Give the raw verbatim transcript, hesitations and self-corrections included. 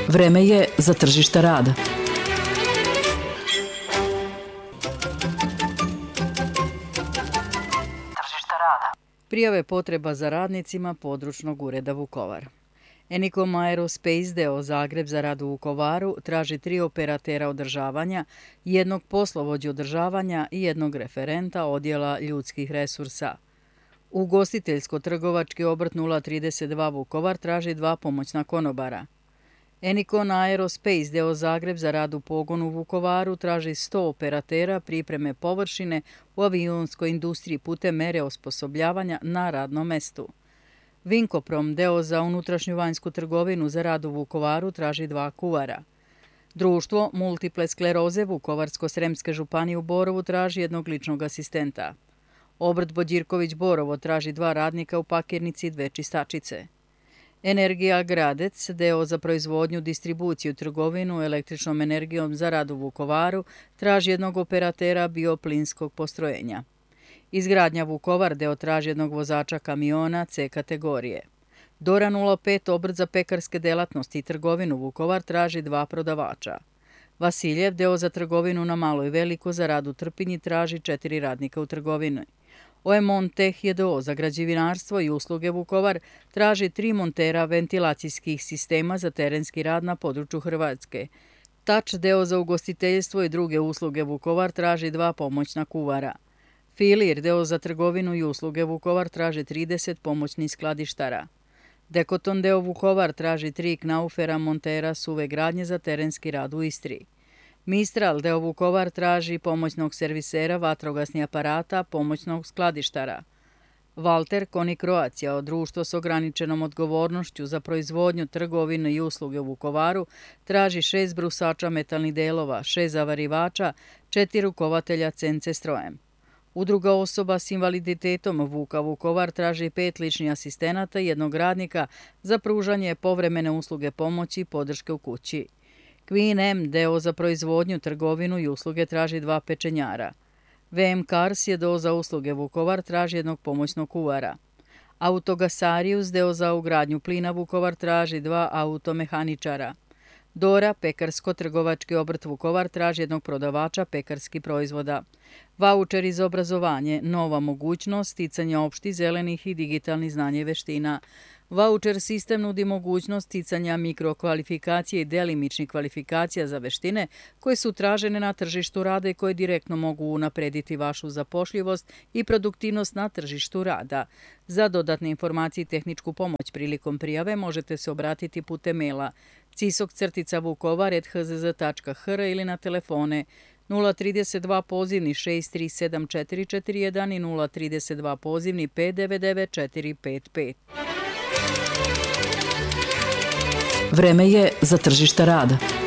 Vreme je za tržište rada. Prijave potreba za radnicima područnog ureda Vukovar. Enicom Aerospace deo Zagreb za rad u Vukovaru traži tri operatera održavanja, jednog poslovođu održavanja i jednog referenta odjela ljudskih resursa. Ugostiteljsko-trgovački obrt nula trideset dva Vukovar traži dva pomoćna konobara. Enicom Aerospace deo Zagreb za rad u pogonu u Vukovaru traži sto operatera pripreme površine u avionskoj industriji putem mere osposobljavanja na radnom mestu. Vinkoprom deo za unutrašnju vanjsku trgovinu za rad u Vukovaru traži dva kuvara. Društvo multiple skleroze Vukovarsko-sremske županije u Borovu traži jednog ličnog asistenta. Obrt Bođirković Borovo traži dva radnika u pakirnici i dve čistačice. Energija Gradec, deo za proizvodnju, distribuciju i trgovinu električnom energijom za rad u Vukovaru, traži jednog operatera bioplinskog postrojenja. Izgradnja Vukovar, deo traži jednog vozača kamiona C kategorije. Dora nula pet, obrt za pekarske delatnosti i trgovinu Vukovar, traži dva prodavača. Vasiljev, deo za trgovinu na malo i veliko za rad u Trpinji, traži četiri radnika u trgovini. Oemon Teh je do za građevinarstvo i usluge Vukovar traži tri montera ventilacijskih sistema za terenski rad na području Hrvatske. Tač deo za ugostiteljstvo i druge usluge Vukovar traži dva pomoćna kuvara. Filir deo za trgovinu i usluge Vukovar traži trideset pomoćnih skladištara. Dekoton deo Vukovar traži tri knaufera montera suve gradnje za terenski rad u Istri. Mistral deo Vukovar traži pomoćnog servisera vatrogasnih aparata, pomoćnog skladištara. Valter Koni Croatia, društvo s ograničenom odgovornošću za proizvodnju, trgovinu i usluge u Vukovaru, traži šest brusača metalnih delova, šest zavarivača, četiri rukovatelja C N C strojem. Udruga osoba s invaliditetom Vuka Vukovar traži pet ličnih asistenata i jednog radnika za pružanje povremene usluge pomoći i podrške u kući. Queen M, deo za proizvodnju, trgovinu i usluge, traži dva pečenjara. V M Cars je deo za usluge Vukovar, traži jednog pomoćnog kuvara. Autogasarius, deo za ugradnju plina Vukovar, traži dva automehaničara. Dora, pekarsko-trgovački obrt Vukovar, traži jednog prodavača pekarskih proizvoda. Vaučeri za obrazovanje, nova mogućnost sticanja opštih, zelenih i digitalnih znanja i veština. Vaučer sistem nudi mogućnost sticanja mikrokvalifikacije i delimičnih kvalifikacija za veštine koje su tražene na tržištu rada i koje direktno mogu unaprediti vašu zapošljivost i produktivnost na tržištu rada. Za dodatne informacije i tehničku pomoć prilikom prijave možete se obratiti putem maila cisok crtica vukovar at h z z tačka h r ili na telefone nula trideset dva pozivni šest tri sedam četiri četiri jedan i nula trideset dva pozivni pet devet devet četiri pet pet. Vreme je za tržište rada.